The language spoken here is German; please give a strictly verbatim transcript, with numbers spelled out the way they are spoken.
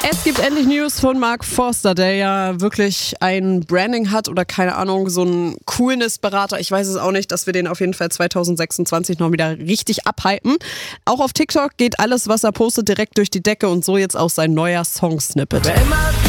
Es gibt endlich News von Mark Forster, der ja wirklich ein Branding hat oder keine Ahnung, so ein Coolness-Berater. Ich weiß es auch nicht, dass wir den auf jeden Fall zwanzig sechsundzwanzig noch wieder richtig abhypen. Auch auf TikTok geht alles, was er postet, direkt durch die Decke und so jetzt auch sein neuer Song-Snippet. Wer immer